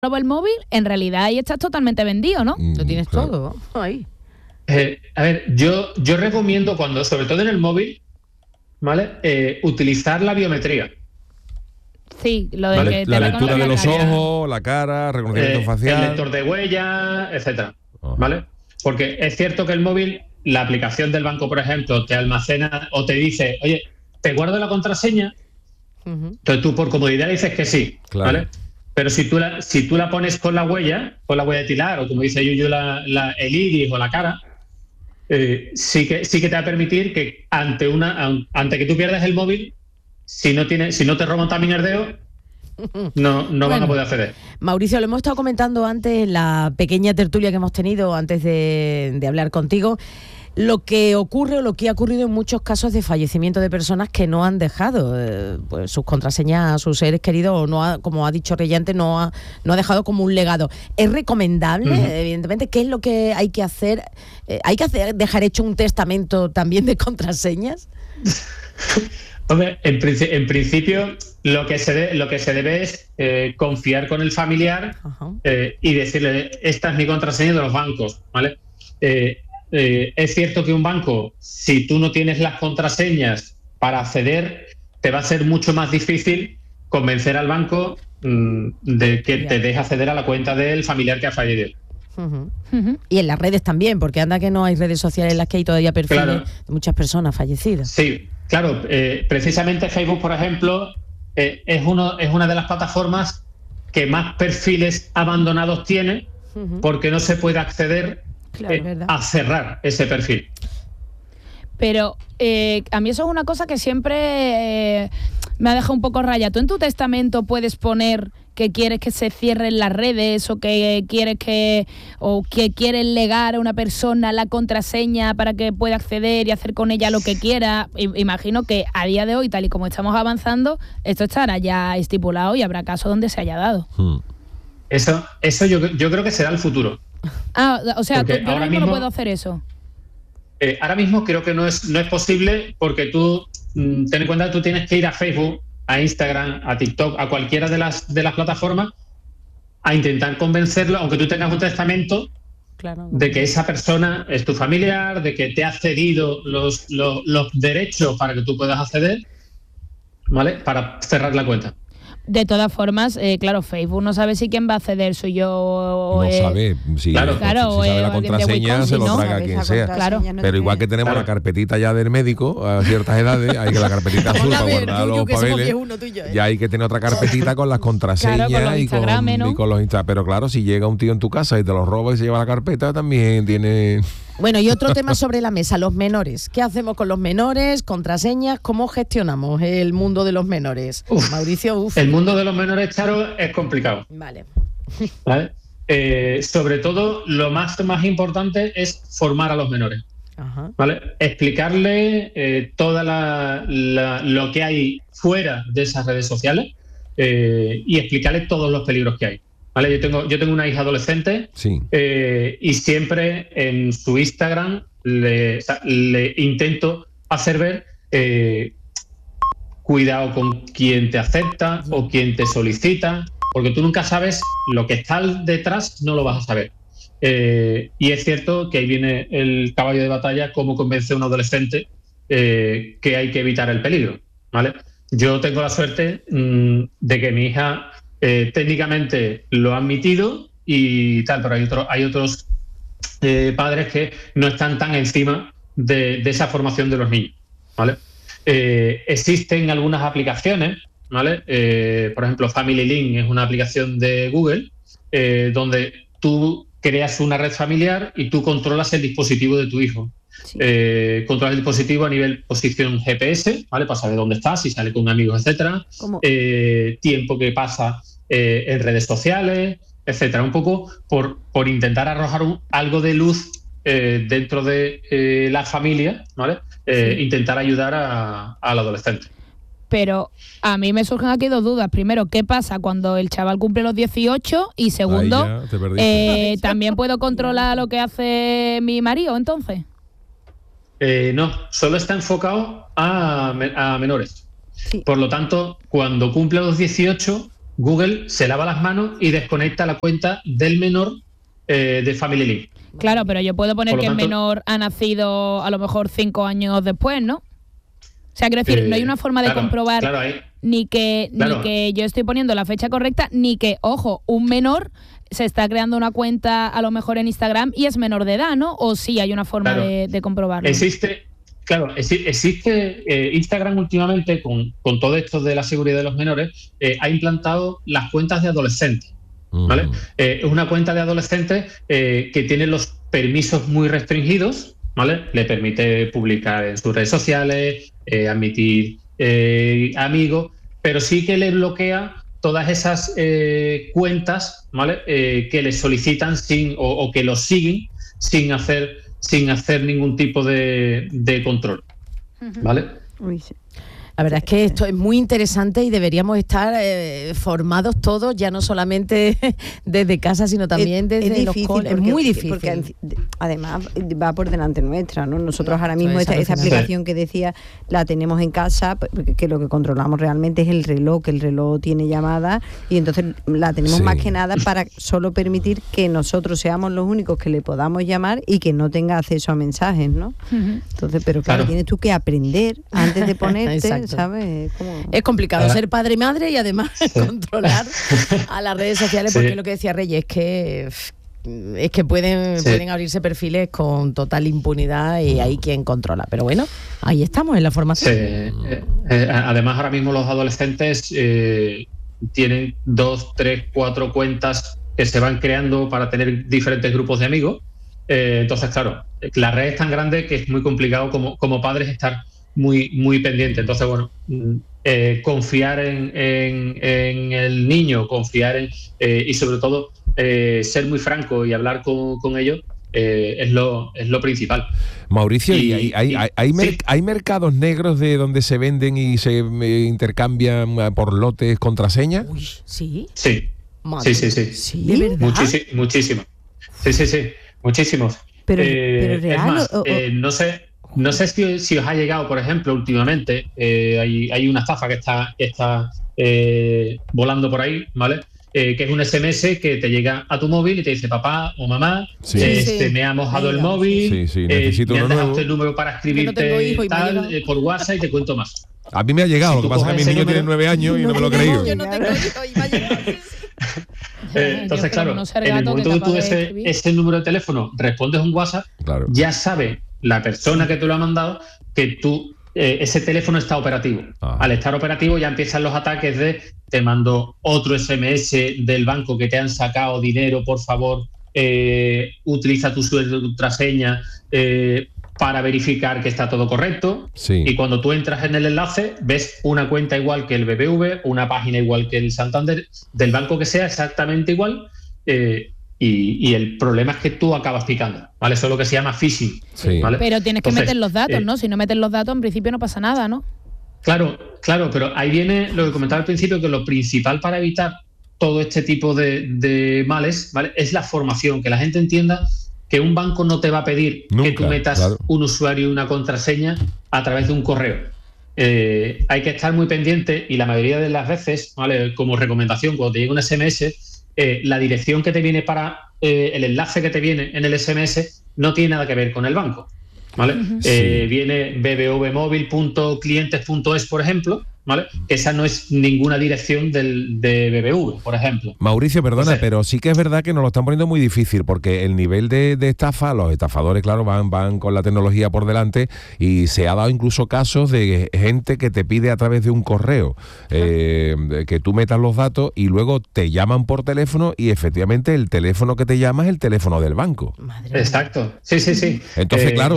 robo el móvil, en realidad ahí estás totalmente vendido, ¿no? Lo tienes todo ahí. A ver, yo recomiendo cuando, sobre todo en el móvil, ¿vale? Utilizar la biometría. Sí, lo de ¿Vale? que te La reconoce lectura de los cara. ojos, la cara, reconocimiento facial. El lector de huella, etcétera, ¿vale? Porque es cierto que el móvil, la aplicación del banco, por ejemplo, te almacena o te dice, oye, ¿te guardo la contraseña? Entonces tú por comodidad dices que sí, Claro. ¿vale? Pero si tú la pones con la huella dactilar, o como dice Yuyu, el iris o la cara, sí que te va a permitir que ante que tú pierdas el móvil, si no te roban también el dedo, no van a poder acceder. Mauricio, lo hemos estado comentando antes en la pequeña tertulia que hemos tenido antes de hablar contigo. Lo que ocurre o lo que ha ocurrido en muchos casos de fallecimiento de personas que no han dejado pues sus contraseñas a sus seres queridos o no ha, como ha dicho Reyante, no ha dejado como un legado. ¿Es recomendable, evidentemente? ¿Qué es lo que hay que hacer? ¿Hay que dejar hecho un testamento también de contraseñas? Hombre, en principio lo que se debe es confiar con el familiar y decirle, esta es mi contraseña de los bancos, ¿vale? Es cierto que un banco, si tú no tienes las contraseñas para acceder, te va a ser mucho más difícil convencer al banco de que te deje acceder a la cuenta del familiar que ha fallecido. Y en las redes también, porque anda que no hay redes sociales en las que hay todavía perfiles de muchas personas fallecidas. Sí, claro. Precisamente Facebook, por ejemplo, es una de las plataformas que más perfiles abandonados tiene, porque no se puede acceder a cerrar ese perfil. Pero a mí eso es una cosa que siempre me ha dejado un poco raya. ¿Tú en tu testamento puedes poner que quieres que se cierren las redes o que quieres legar a una persona la contraseña para que pueda acceder y hacer con ella lo que quiera? Imagino que a día de hoy, tal y como estamos avanzando, esto estará ya estipulado y habrá casos donde se haya dado. Eso yo creo que será el futuro. O sea, yo ahora ahora mismo no puedo hacer eso. Ahora mismo creo que no es posible, porque tú, ten en cuenta que tú tienes que ir a Facebook, a Instagram, a TikTok, a cualquiera de las plataformas, a intentar convencerlo, aunque tú tengas un testamento, de que esa persona es tu familiar, de que te ha cedido los derechos para que tú puedas acceder, ¿vale? Para cerrar la cuenta. De todas formas, claro, Facebook no sabe si quién va a acceder, soy yo o no sabe, si sabe la contraseña, se lo traga a quien sea. Claro. Pero igual que tenemos la carpetita ya del médico a ciertas edades, hay que la carpetita azul para guardar los papeles, ya hay que tener otra carpetita con las contraseñas y con los Instagram. Pero claro, si llega un tío en tu casa y te los roba y se lleva la carpeta, también tiene... Bueno, y otro tema sobre la mesa, los menores. ¿Qué hacemos con los menores? Contraseñas, ¿cómo gestionamos el mundo de los menores? Mauricio, El mundo de los menores, Charo, es complicado. ¿Vale? Sobre todo, lo más importante es formar a los menores. ¿Vale? Explicarle todo lo que hay fuera de esas redes sociales y explicarle todos los peligros que hay. ¿Vale? Yo tengo una hija adolescente y siempre en su Instagram le intento hacer ver cuidado con quien te acepta o quien te solicita, porque tú nunca sabes lo que está detrás, no lo vas a saber. Y es cierto que ahí viene el caballo de batalla, cómo convence a un adolescente que hay que evitar el peligro, ¿vale? Yo tengo la suerte de que mi hija técnicamente lo ha admitido y tal, pero hay otros padres que no están tan encima de esa formación de los niños, ¿vale? Existen algunas aplicaciones, ¿vale? Por ejemplo, Family Link es una aplicación de Google donde tú creas una red familiar y tú controlas el dispositivo de tu hijo. Controlas el dispositivo a nivel posición GPS, ¿vale? Para saber dónde está, si sale con amigos, etcétera. Tiempo que pasa en redes sociales, etcétera. Un poco por intentar arrojar algo de luz dentro de la familia, ¿vale? Intentar ayudar al adolescente. Pero a mí me surgen aquí dos dudas. Primero, ¿qué pasa cuando el chaval cumple los 18? Y segundo, ¿también puedo controlar lo que hace mi marido entonces? No, solo está enfocado a menores. Por lo tanto, cuando cumple los 18, Google se lava las manos y desconecta la cuenta del menor de Family Link. Claro, pero yo puedo poner que el menor ha nacido a lo mejor 5 años después, ¿no? O sea, quiero decir, no hay una forma de comprobar ni que yo estoy poniendo la fecha correcta, ni que, ojo, un menor se está creando una cuenta a lo mejor en Instagram y es menor de edad, ¿no? O sí hay una forma de comprobarlo. Existe Instagram últimamente, con todo esto de la seguridad de los menores, ha implantado las cuentas de adolescentes, ¿vale? Es una cuenta de adolescentes que tiene los permisos muy restringidos, ¿vale? Le permite publicar en sus redes sociales, admitir amigos, pero sí que le bloquea todas esas cuentas, ¿vale? Que le solicitan o que los siguen sin hacer ningún tipo de control, ¿vale? Uy, sí. La verdad es que esto es muy interesante y deberíamos estar formados todos, ya no solamente desde casa, sino también desde los colegios. Es muy difícil. Porque además va por delante nuestra, ¿no? Nosotros ahora mismo esa aplicación que decía la tenemos en casa, que lo que controlamos realmente es el reloj, que el reloj tiene llamadas y entonces la tenemos más que nada para solo permitir que nosotros seamos los únicos que le podamos llamar y que no tenga acceso a mensajes, ¿no? Entonces, pero claro, tienes tú que aprender antes de ponerte, ¿sabes? Es complicado ser padre y madre y además controlar a las redes sociales, porque lo que decía Reyes es que pueden abrirse perfiles con total impunidad y hay quien controla. Pero bueno, ahí estamos en la formación. Además, ahora mismo los adolescentes tienen 2, 3, 4 cuentas que se van creando para tener diferentes grupos de amigos. Entonces, claro, la red es tan grande que es muy complicado como padres estar muy pendiente. Entonces, bueno, confiar en el niño, confiar y sobre todo ser muy franco y hablar con ellos es lo principal. Mauricio, ¿hay mercados negros de donde se venden y se intercambian por lotes contraseñas? Uy, ¿sí? Sí. Madre. Sí. ¿De verdad? Muchísimo. Sí, muchísimos. Pero real, es más, no sé si os ha llegado, por ejemplo, últimamente, hay una estafa que está volando por ahí, ¿vale? Que es un SMS que te llega a tu móvil y te dice papá o mamá, me ha mojado el móvil, necesito me han uno dejado nuevo. este número para escribirte por WhatsApp y te cuento más. A mí me ha llegado, lo que pasa es que mis niños tienen 9 años y no me lo he creído. Yo no tengo hijos y me ha llegado. Entonces, claro, en el momento que tú ese número de teléfono respondes un WhatsApp, ya sabe la persona que te lo ha mandado que ese teléfono está operativo. Al estar operativo ya empiezan los ataques de te mando otro SMS del banco que te han sacado dinero, por favor, utiliza tu contraseña para verificar que está todo correcto. Y cuando tú entras en el enlace ves una cuenta igual que el BBV, una página igual que el Santander, del banco que sea exactamente igual, y el problema es que tú acabas picando, ¿vale? Eso es lo que se llama phishing, ¿vale? Pero tienes que meter los datos, ¿no? Si no metes los datos, en principio no pasa nada, ¿no? Claro, pero ahí viene lo que comentaba al principio, que lo principal para evitar todo este tipo de males, ¿vale? Es la formación, que la gente entienda que un banco no te va a pedir que tú metas un usuario y una contraseña a través de un correo. Hay que estar muy pendiente y la mayoría de las veces, ¿vale? Como recomendación, cuando te llega un SMS, la dirección que te viene para el enlace que te viene en el SMS no tiene nada que ver con el banco, ¿vale? Viene bbvmóvil.clientes.es, por ejemplo, ¿vale? Que esa no es ninguna dirección de BBV, por ejemplo. Mauricio, perdona, pero sí que es verdad que nos lo están poniendo muy difícil, porque el nivel de estafa, los estafadores, claro, van con la tecnología por delante, y se ha dado incluso casos de gente que te pide a través de un correo que tú metas los datos y luego te llaman por teléfono y efectivamente el teléfono que te llama es el teléfono del banco. Exacto, sí. Entonces, claro,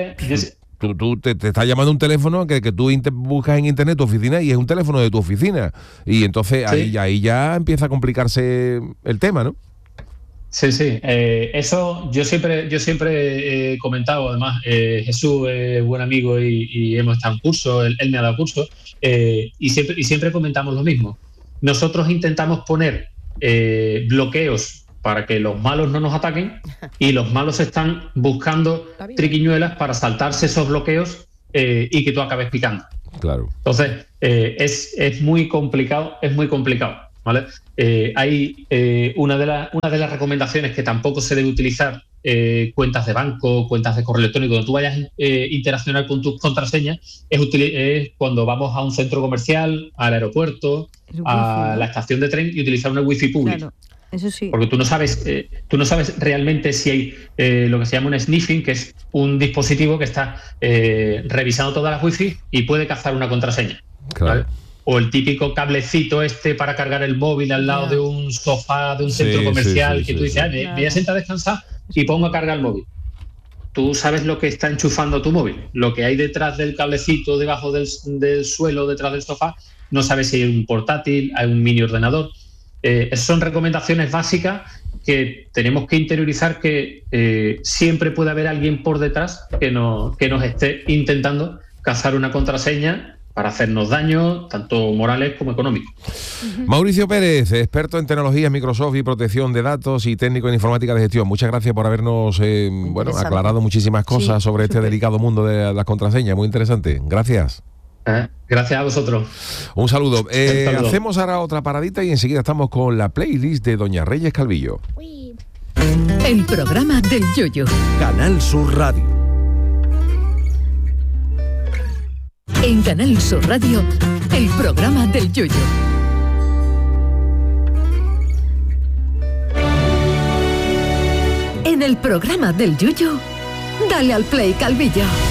Tú te está llamando un teléfono que tú buscas en internet tu oficina y es un teléfono de tu oficina. Y entonces ahí ya empieza a complicarse el tema, ¿no? Sí. Eso yo siempre he comentado, además, Jesús es buen amigo y hemos estado en curso, él me ha dado curso, y siempre comentamos lo mismo. Nosotros intentamos poner bloqueos para que los malos no nos ataquen, y los malos están buscando triquiñuelas para saltarse esos bloqueos y que tú acabes picando. Claro. Entonces, es muy complicado, ¿vale? Hay una de las recomendaciones que tampoco se debe utilizar cuentas de banco, cuentas de correo electrónico, cuando tú vayas a interaccionar con tus contraseñas, es cuando vamos a un centro comercial, al aeropuerto, a la estación de tren y utilizar una wifi pública. Claro, eso sí. Porque tú no sabes realmente si hay lo que se llama un sniffing, que es un dispositivo que está revisando todas las wifi y puede cazar una contraseña. Claro. ¿Vale? O el típico cablecito para cargar el móvil al lado de un sofá de un centro comercial que tú dices, me voy a sentar a descansar y pongo a cargar el móvil. Tú sabes lo que está enchufando tu móvil, lo que hay detrás del cablecito, debajo del suelo, detrás del sofá, no sabes si hay un portátil, hay un mini ordenador. Son recomendaciones básicas que tenemos que interiorizar, que siempre puede haber alguien por detrás que nos esté intentando cazar una contraseña para hacernos daño, tanto morales como económicos. Mauricio Pérez, experto en tecnologías Microsoft y protección de datos y técnico en informática de gestión. Muchas gracias por habernos aclarado muchísimas cosas sobre este delicado mundo de las contraseñas. Muy interesante. Gracias. Gracias a vosotros. Un saludo. Hacemos ahora otra paradita y enseguida estamos con la playlist de Doña Reyes Calvillo. El programa del Yoyo. Canal Sur Radio. En Canal Sur Radio, el programa del Yoyo. En el programa del Yoyo, dale al play, Calvillo.